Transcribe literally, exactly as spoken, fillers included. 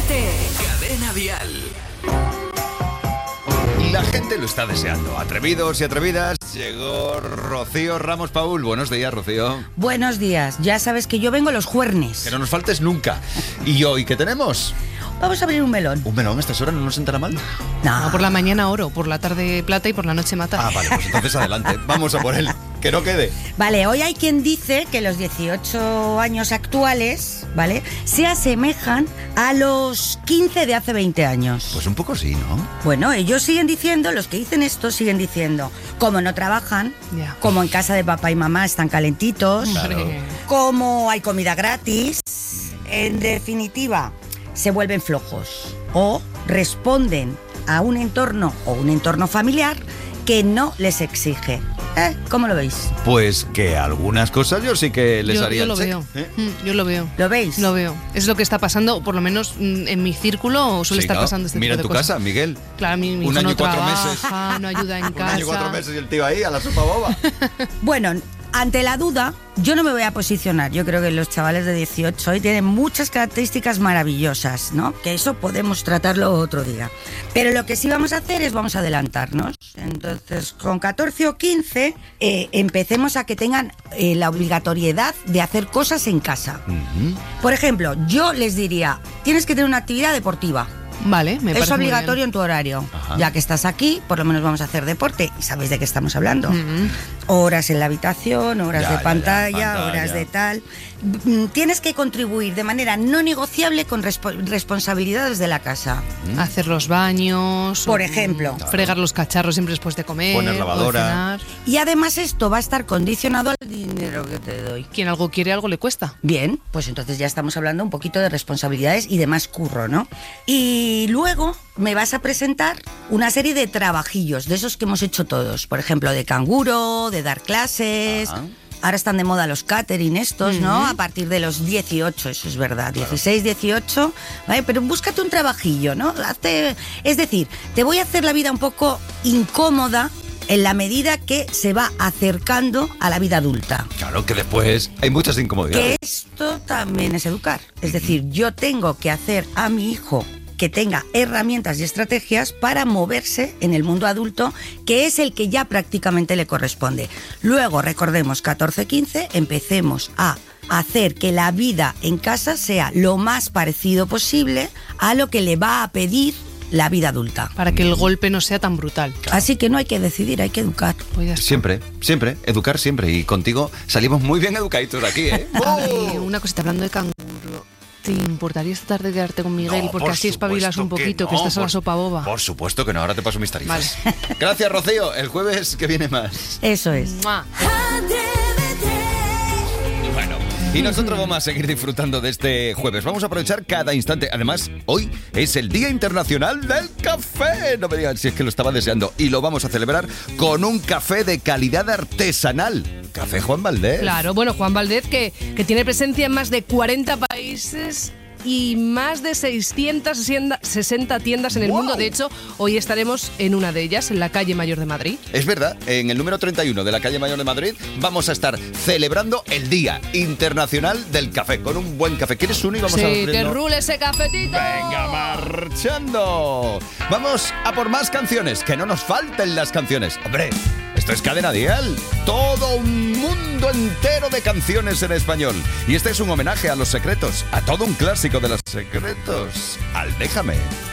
Atrévete. Cadena Dial. La gente lo está deseando. Atrevidos y atrevidas, llegó Rocío Ramos Paul. Buenos días, Rocío. Buenos días. Ya sabes que yo vengo los juernes. Que no nos faltes nunca. ¿Y hoy qué tenemos? Vamos a abrir un melón. ¿Un melón a estas horas no nos sentará mal? No. No, por la mañana oro, por la tarde plata y por la noche mata. Ah, vale, pues entonces adelante. Vamos a por él. Que no quede. Vale, hoy hay quien dice que los dieciocho años actuales, ¿vale?, se asemejan a los quince de hace veinte años. Pues un poco sí, ¿no? Bueno, ellos siguen diciendo, los que dicen esto siguen diciendo, como no trabajan, Ya. como en casa de papá y mamá están calentitos, Claro. Hombre. como hay comida gratis, en definitiva, se vuelven flojos o responden a un entorno o un entorno familiar que no les exige. ¿Eh? ¿Cómo lo veis? Pues que algunas cosas yo sí que les yo, haría yo el lo check, veo. ¿eh? Mm, Yo lo veo. ¿Lo veis? Lo veo. Es lo que está pasando, por lo menos mm, en mi círculo suele Sí, estar claro. pasando este Mira tipo en tu de cosas. casa, Miguel. Claro, mi, mi Un hijo año no y cuatro trabaja, meses. no ayuda en Un casa. año y cuatro meses y el tío ahí a la sopa boba. Bueno, ante la duda, yo no me voy a posicionar. Yo creo que los chavales de dieciocho hoy tienen muchas características maravillosas, ¿no? Que eso podemos tratarlo otro día. Pero lo que sí vamos a hacer es vamos a adelantarnos. Entonces, con catorce o quince, eh, empecemos a que tengan eh, la obligatoriedad de hacer cosas en casa. Ujú. Por ejemplo, yo les diría, tienes que tener una actividad deportiva. Vale, me Es parece muy obligatorio bien. en tu horario. Ajá. Ya que estás aquí, por lo menos vamos a hacer deporte. Y sabéis de qué estamos hablando. Mm. Horas en la habitación, horas Ya, de ya, pantalla, ya, pantalla. horas de tal. Mm, Tienes que contribuir de manera no negociable con respo- responsabilidades de la casa. Hacer los baños. Por o, ejemplo. mm, Fregar los cacharros siempre después de comer. Poner o de lavadora. cenar. Y además esto va a estar condicionado al dinero que te doy. Quien algo quiere, algo le cuesta. Bien, pues entonces ya estamos hablando un poquito de responsabilidades y de más curro, ¿no? Y luego me vas a presentar una serie de trabajillos, de esos que hemos hecho todos. Por ejemplo, de canguro, de dar clases. Ajá. Ahora están de moda los catering estos, ¿no? A partir de los dieciocho, eso es verdad. dieciséis, dieciocho, ¿vale? Pero búscate un trabajillo, ¿no? Hazte, es decir, te voy a hacer la vida un poco incómoda en la medida que se va acercando a la vida adulta. Claro que después hay muchas incomodidades. Que esto también es educar. Es decir, yo tengo que hacer a mi hijo que tenga herramientas y estrategias para moverse en el mundo adulto, que es el que ya prácticamente le corresponde. Luego, recordemos, catorce quince, empecemos a hacer que la vida en casa sea lo más parecido posible a lo que le va a pedir la vida adulta. Para que el golpe no sea tan brutal. Así que no hay que decidir, hay que educar. Pues ya está. Siempre, siempre, educar siempre. Y contigo salimos muy bien educaditos de aquí, ¿eh? Ay, una cosita, hablando de canguro. ¿Te importaría esta tarde quedarte con Miguel? No, porque por así espabilas un supuesto poquito, que, no, estás a la por- sopa boba. Por supuesto que no, ahora te paso mis tarifas. Gracias, Rocío. El jueves que viene más. Eso es. ¡Mua! Bueno, y nosotros vamos a seguir disfrutando de este jueves. Vamos a aprovechar cada instante. Además, hoy es el Día Internacional del Café. No me digan si es que lo estaba deseando. Y lo vamos a celebrar con un café de calidad artesanal. Café Juan Valdez. Claro, bueno, Juan Valdez, que, que tiene presencia en más de cuarenta países y más de seiscientas sesenta tiendas en el ¡Wow! mundo. De hecho, hoy estaremos en una de ellas, en la calle Mayor de Madrid. Es verdad, en el número treinta y uno de la calle Mayor de Madrid vamos a estar celebrando el Día Internacional del Café con un buen café. ¿Quieres uno y vamos Sí, a que abrirlo? rule ese cafetito. Venga, marchando. Vamos a por más canciones, que no nos falten las canciones. Hombre, esto es Cadena Dial. Todo un mundo entero de canciones en español. Y este es un homenaje a Los Secretos, a todo un clásico de Los Secretos, al Déjame.